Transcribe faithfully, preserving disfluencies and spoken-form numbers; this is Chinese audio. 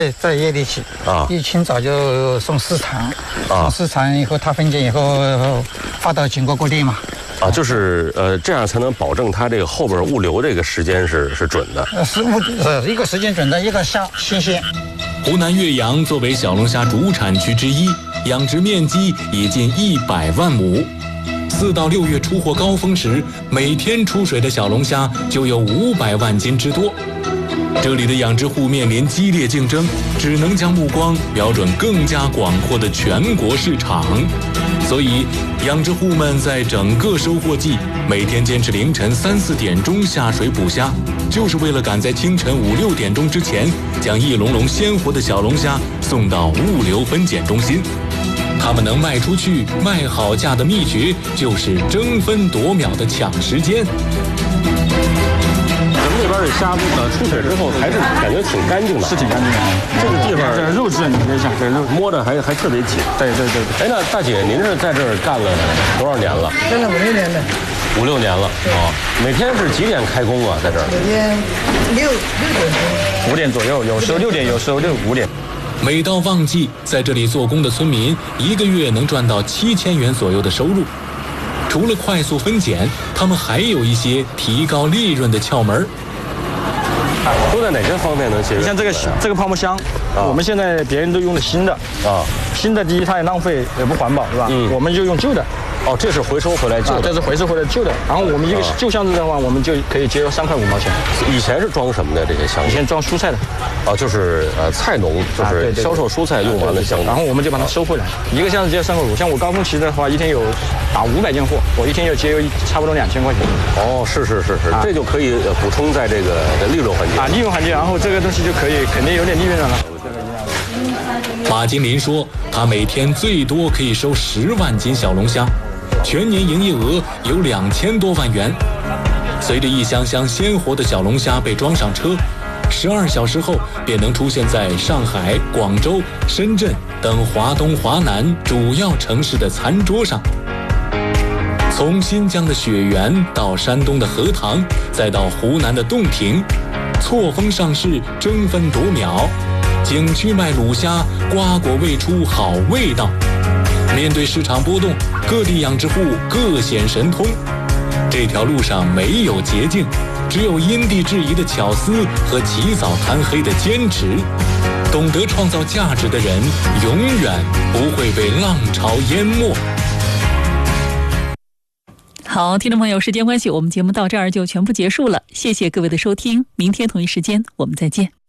在业力起啊， 一清早就送市场， 啊， 送市场以后它分拣以后发到全国各地嘛。 啊，就是呃，这样才能保证它这个后边物流这个时间是是准的。 呃，是物呃一个时间准的，一个虾新鲜。 湖南岳阳作为小龙虾主产区之一，养殖面积已近一百万亩。四到六月出货高峰时，每天出水的小龙虾就有五百万斤之多。这里的养殖户面临激烈竞争，只能将目光瞄准更加广阔的全国市场。所以，养殖户们在整个收获季每天坚持凌晨三四点钟下水捕虾，就是为了赶在清晨五六点钟之前，将一笼笼鲜活的小龙虾送到物流分拣中心。他们能卖出去、卖好价的秘诀，就是争分夺秒的抢时间。 这边的虾呃出水之后还是感觉挺干净的， 是挺干净的。 这个地方这肉质你可以想，这肉摸着还还特别紧。 对对对对。 哎，那大姐您是在这儿干了多少年了？ 干了五六年了。 五六年了啊！每天是几点开工啊？在这儿？ 每天六六点钟。 五点左右，有时候六点，有时候六五点。 每到旺季，在这里做工的村民一个月能赚到七千元左右的收入。除了快速分拣，他们还有一些提高利润的窍门。 都在哪些方面能解决？ 你像这个这个泡沫箱，啊、我们现在别人都用的新的啊，新的第一它也浪费也不环保，是吧？嗯，我们就用旧的。 哦，这是回收回来旧的， 啊、这是回收回来旧的。然后我们一个旧箱子的话，我们就可以节约三块五毛钱。 以前是装什么的这些箱子？ 以前装蔬菜的。 哦，就是呃菜农，就是销售蔬菜用完的箱子。 然后我们就把它收回来，一个箱子节约三块五。像我高峰期的话，一天有打五百件货，我一天要节约差不多两千块钱。 哦，是是是是，啊、这就可以补充在这个利润环节啊，利润环节，然后这个东西就可以肯定有点利润了。 马金林说，他每天最多可以收十万斤小龙虾。全年营业额有两千多万元。随着一箱箱鲜活的小龙虾被装上车，十二小时后便能出现在上海、广州、深圳等华东、华南主要城市的餐桌上。从新疆的雪原到山东的荷塘，再到湖南的洞庭，错峰上市，争分夺秒。景区卖卤虾，瓜果未出好味道。面对市场波动，各地养殖户各显神通。这条路上没有捷径，只有因地制宜的巧思和起早贪黑的坚持。懂得创造价值的人，永远不会被浪潮淹没。 好，听众朋友，时间关系，我们节目到这儿就全部结束了。谢谢各位的收听，明天同一时间我们再见。